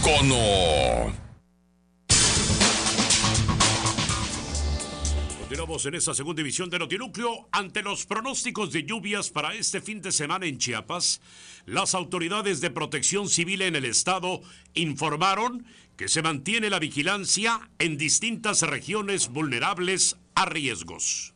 Icono. Continuamos en esta segunda división de Notinúcleo. Ante los pronósticos de lluvias para este fin de semana en Chiapas, las autoridades de protección civil en el estado informaron que se mantiene la vigilancia en distintas regiones vulnerables a riesgos.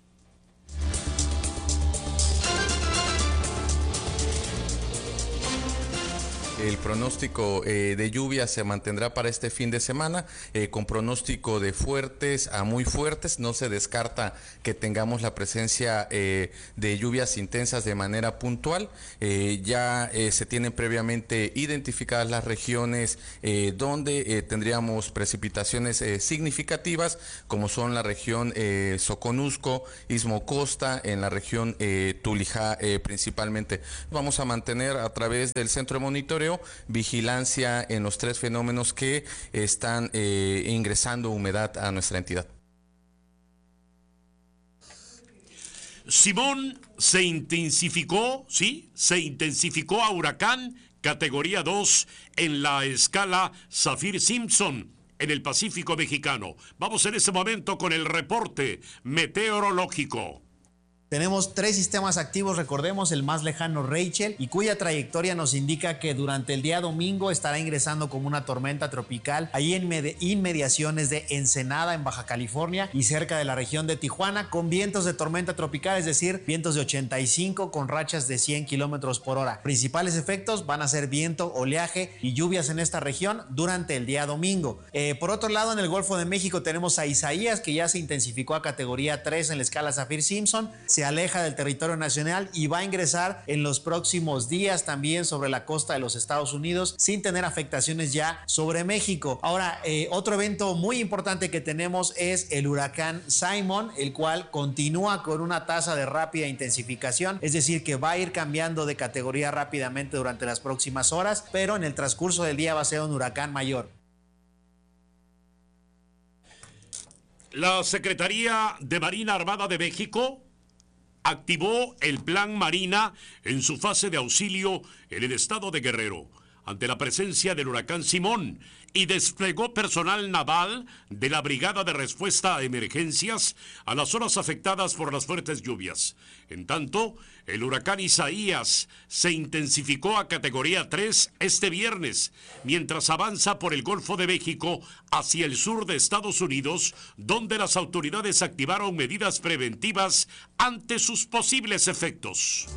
El pronóstico de lluvia se mantendrá para este fin de semana, con pronóstico de fuertes a muy fuertes. No se descarta que tengamos la presencia de lluvias intensas de manera puntual. Ya se tienen previamente identificadas las regiones donde tendríamos precipitaciones significativas, como son la región Soconusco, Istmo Costa, en la región Tulijá principalmente. Vamos a mantener a través del centro de monitoreo vigilancia en los tres fenómenos que están ingresando humedad a nuestra entidad. Simón se intensificó, ¿sí? Se intensificó a huracán categoría 2 en la escala Saffir-Simpson en el Pacífico mexicano. Vamos en este momento con el reporte meteorológico. Tenemos 3 sistemas activos, recordemos el más lejano Rachel, y cuya trayectoria nos indica que durante el día domingo estará ingresando como una tormenta tropical ahí en inmediaciones de Ensenada, en Baja California, y cerca de la región de Tijuana, con vientos de tormenta tropical, es decir, vientos de 85 con rachas de 100 kilómetros por hora. Principales efectos van a ser viento, oleaje y lluvias en esta región durante el día domingo. Por otro lado, en el Golfo de México tenemos a Isaías, que ya se intensificó a categoría 3 en la escala Saffir-Simpson, se aleja del territorio nacional y va a ingresar en los próximos días también sobre la costa de los Estados Unidos, sin tener afectaciones ya sobre México. Ahora, otro evento muy importante que tenemos es el huracán Simon, el cual continúa con una tasa de rápida intensificación, es decir, que va a ir cambiando de categoría rápidamente durante las próximas horas, pero en el transcurso del día va a ser un huracán mayor. La Secretaría de Marina Armada de México activó el Plan Marina en su fase de auxilio en el estado de Guerrero ante la presencia del huracán Simón y desplegó personal naval de la Brigada de Respuesta a Emergencias a las zonas afectadas por las fuertes lluvias. En tanto, el huracán Isaías se intensificó a categoría 3 este viernes, mientras avanza por el Golfo de México hacia el sur de Estados Unidos, donde las autoridades activaron medidas preventivas ante sus posibles efectos.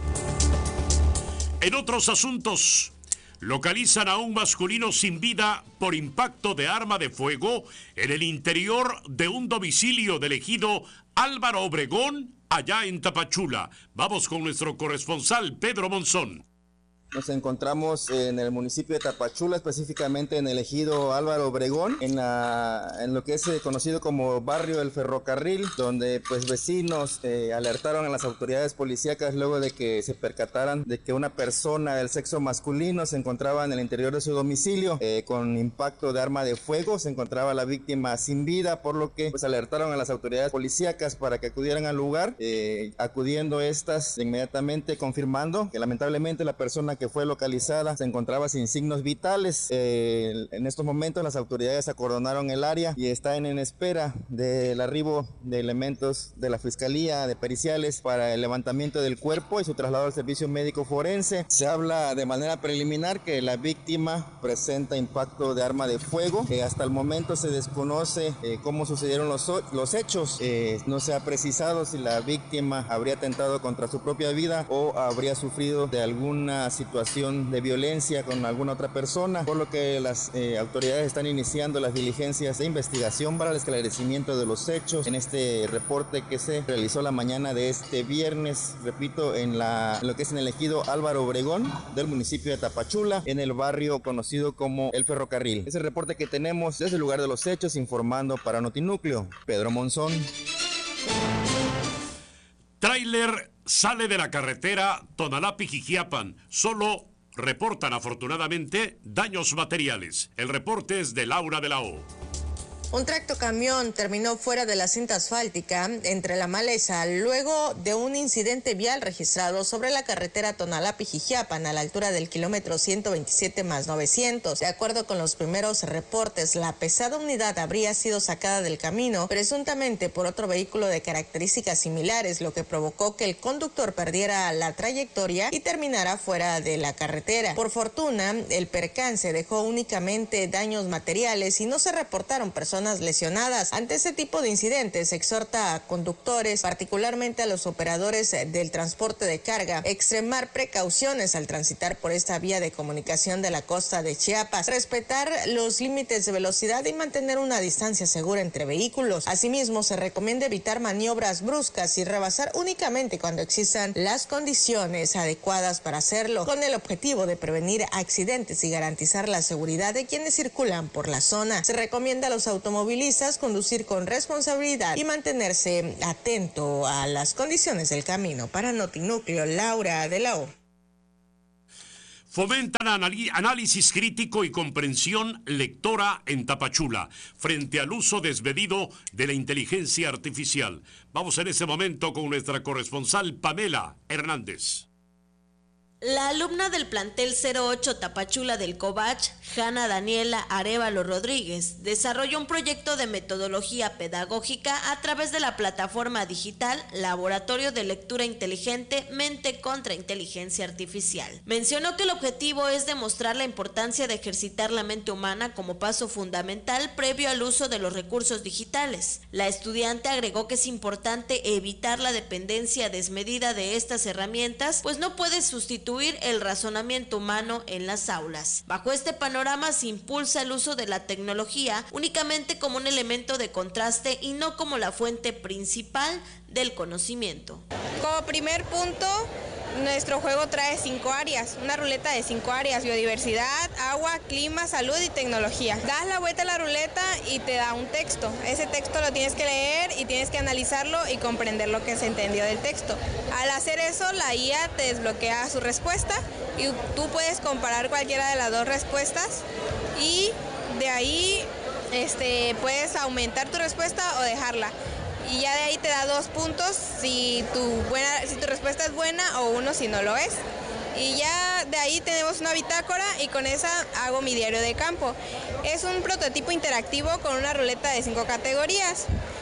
En otros asuntos, localizan a un masculino sin vida por impacto de arma de fuego en el interior de un domicilio del ejido Álvaro Obregón, allá en Tapachula. Vamos con nuestro corresponsal Pedro Monzón. Nos encontramos en el municipio de Tapachula, específicamente en el ejido Álvaro Obregón, en lo que es conocido como barrio del Ferrocarril, donde pues vecinos alertaron a las autoridades policíacas luego de que se percataran de que una persona del sexo masculino se encontraba en el interior de su domicilio con impacto de arma de fuego. Se encontraba la víctima sin vida, por lo que pues alertaron a las autoridades policíacas para que acudieran al lugar, acudiendo estas inmediatamente confirmando que lamentablemente la persona que fue localizada se encontraba sin signos vitales. En estos momentos las autoridades acordonaron el área y están en espera del arribo de elementos de la Fiscalía de Periciales para el levantamiento del cuerpo y su traslado al servicio médico forense. Se habla de manera preliminar que la víctima presenta impacto de arma de fuego. Hasta el momento se desconoce cómo sucedieron los hechos. No se ha precisado si la víctima habría atentado contra su propia vida o habría sufrido de alguna situación de violencia con alguna otra persona, por lo que las autoridades están iniciando las diligencias de investigación para el esclarecimiento de los hechos en este reporte que se realizó la mañana de este viernes, repito, en lo que es en el ejido Álvaro Obregón del municipio de Tapachula, en el barrio conocido como El Ferrocarril. Es el reporte que tenemos desde el lugar de los hechos, informando para Notinúcleo, Pedro Monzón. Tráiler sale de la carretera Tonalá-Pijijiapan. Solo reportan afortunadamente daños materiales. El reporte es de Laura de la O. Un tractocamión terminó fuera de la cinta asfáltica entre la maleza luego de un incidente vial registrado sobre la carretera Tonalá-Pijijiapan a la altura del kilómetro 127 más 900. De acuerdo con los primeros reportes, la pesada unidad habría sido sacada del camino presuntamente por otro vehículo de características similares, lo que provocó que el conductor perdiera la trayectoria y terminara fuera de la carretera. Por fortuna, el percance dejó únicamente daños materiales y no se reportaron personas lesionadas. Ante ese tipo de incidentes, exhorta a conductores, particularmente a los operadores del transporte de carga, extremar precauciones al transitar por esta vía de comunicación de la costa de Chiapas, respetar los límites de velocidad y mantener una distancia segura entre vehículos. Asimismo, se recomienda evitar maniobras bruscas y rebasar únicamente cuando existan las condiciones adecuadas para hacerlo, con el objetivo de prevenir accidentes y garantizar la seguridad de quienes circulan por la zona. Se recomienda a los automovilistas conducir con responsabilidad y mantenerse atento a las condiciones del camino. Para Notinúcleo, Laura de la O. Fomentan análisis crítico y comprensión lectora en Tapachula frente al uso desmedido de la inteligencia artificial. Vamos en ese momento con nuestra corresponsal Pamela Hernández. La alumna del plantel 08 Tapachula del Covach, Hanna Daniela Arévalo Rodríguez, desarrolló un proyecto de metodología pedagógica a través de la plataforma digital Laboratorio de Lectura Inteligente Mente contra Inteligencia Artificial. Mencionó que el objetivo es demostrar la importancia de ejercitar la mente humana como paso fundamental previo al uso de los recursos digitales. La estudiante agregó que es importante evitar la dependencia desmedida de estas herramientas, pues no puede sustituir el razonamiento humano en las aulas. Bajo este panorama se impulsa el uso de la tecnología únicamente como un elemento de contraste y no como la fuente principal del conocimiento. Como primer punto, nuestro juego trae 5 áreas, una ruleta de 5 áreas: biodiversidad, agua, clima, salud y tecnología. Das la vuelta a la ruleta y te da un texto. Ese texto lo tienes que leer y tienes que analizarlo y comprender lo que se entendió del texto. Al hacer eso, la IA te desbloquea su respuesta y tú puedes comparar cualquiera de las dos respuestas y de ahí puedes aumentar tu respuesta o dejarla. Y ya de ahí te da 2 puntos si tu respuesta es buena o 1 si no lo es. Y ya de ahí tenemos una bitácora y con esa hago mi diario de campo. Es un prototipo interactivo con una ruleta de 5 categorías.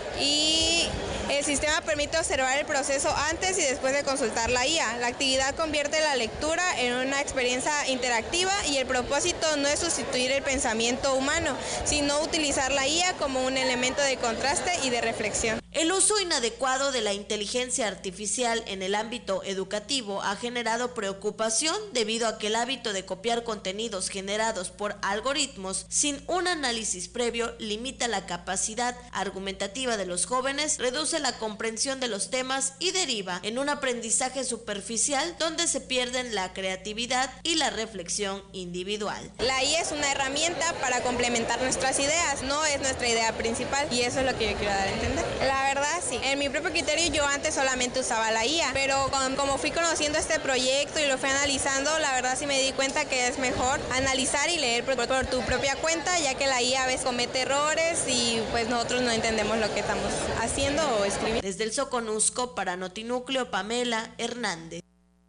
Y el sistema permite observar el proceso antes y después de consultar la IA. La actividad convierte la lectura en una experiencia interactiva y el propósito no es sustituir el pensamiento humano, sino utilizar la IA como un elemento de contraste y de reflexión. El uso inadecuado de la inteligencia artificial en el ámbito educativo ha generado preocupación debido a que el hábito de copiar contenidos generados por algoritmos sin un análisis previo limita la capacidad argumentativa de los jóvenes, reduce la comprensión de los temas y deriva en un aprendizaje superficial donde se pierden la creatividad y la reflexión individual. La IA es una herramienta para complementar nuestras ideas, no es nuestra idea principal y eso es lo que yo quiero dar a entender. La verdad sí, en mi propio criterio yo antes solamente usaba la IA, pero como fui conociendo este proyecto y lo fui analizando, la verdad sí me di cuenta que es mejor analizar y leer por tu propia cuenta, ya que la IA a veces comete errores y pues nosotros no entendemos lo que estamos haciendo o escribiendo. Desde el Soconusco para Notinúcleo, Pamela Hernández.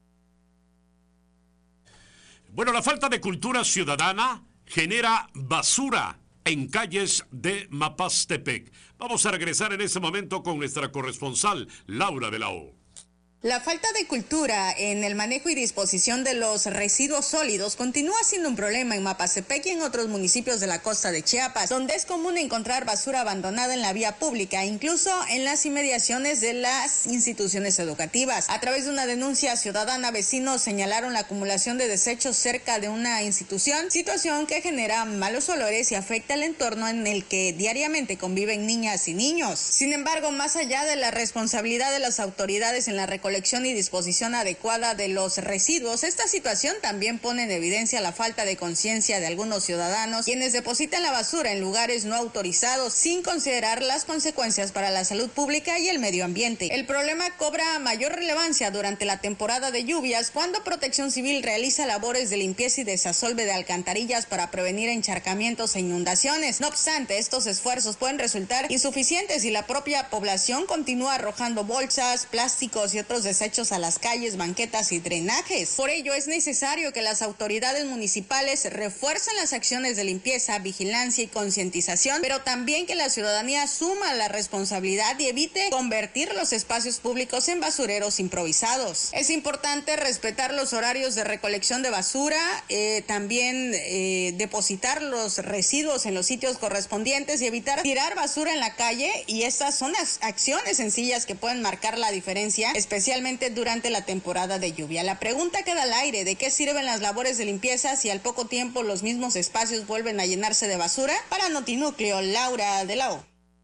Bueno, la falta de cultura ciudadana genera basura en calles de Mapastepec. Vamos a regresar en ese momento con nuestra corresponsal, Laura de la O. La falta de cultura en el manejo y disposición de los residuos sólidos continúa siendo un problema en Mapastepec y en otros municipios de la costa de Chiapas, donde es común encontrar basura abandonada en la vía pública, incluso en las inmediaciones de las instituciones educativas. A través de una denuncia ciudadana, vecinos señalaron la acumulación de desechos cerca de una institución, situación que genera malos olores y afecta el entorno en el que diariamente conviven niñas y niños. Sin embargo, más allá de la responsabilidad de las autoridades en la recolección recolección y disposición adecuada de los residuos. Esta situación también pone en evidencia la falta de conciencia de algunos ciudadanos, quienes depositan la basura en lugares no autorizados sin considerar las consecuencias para la salud pública y el medio ambiente. El problema cobra mayor relevancia durante la temporada de lluvias, cuando Protección Civil realiza labores de limpieza y desasolve de alcantarillas para prevenir encharcamientos e inundaciones. No obstante, estos esfuerzos pueden resultar insuficientes y la propia población continúa arrojando bolsas, plásticos y otros desechos a las calles, banquetas y drenajes. Por ello, es necesario que las autoridades municipales refuercen las acciones de limpieza, vigilancia y concientización, pero también que la ciudadanía asuma la responsabilidad y evite convertir los espacios públicos en basureros improvisados. Es importante respetar los horarios de recolección de basura, también depositar los residuos en los sitios correspondientes y evitar tirar basura en la calle, y estas son las acciones sencillas que pueden marcar la diferencia, especialmente durante la temporada de lluvia. La pregunta queda al aire: ¿de qué sirven las labores de limpieza si al poco tiempo los mismos espacios vuelven a llenarse de basura? Para Notinúcleo, Laura de la O.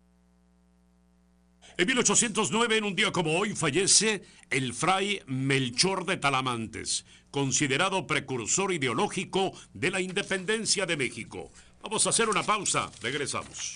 En 1809, en un día como hoy, fallece el fray Melchor de Talamantes, considerado precursor ideológico de la independencia de México. Vamos a hacer una pausa, regresamos.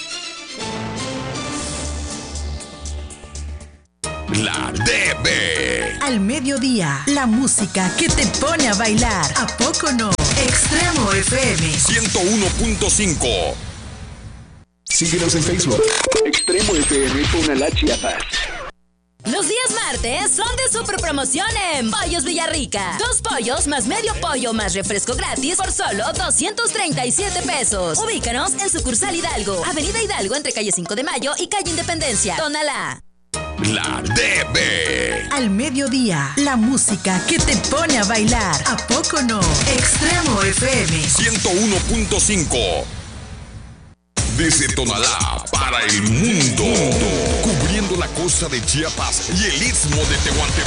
La DB. Al mediodía, la música que te pone a bailar. ¿A poco no? Extremo FM 101.5. Síguenos en Facebook. Extremo FM Tonalá, Chiapas. Los días martes son de super promoción en Pollos Villarrica. 2 pollos más medio pollo más refresco gratis por solo 237 pesos. Ubícanos en sucursal Hidalgo, Avenida Hidalgo entre calle 5 de Mayo y calle Independencia, Tonalá. La DB. Al mediodía, la música que te pone a bailar. ¿A poco no? Extremo FM 101.5. Desde Tonalá para el mundo, cubriendo la costa de Chiapas y el istmo de Tehuantepec.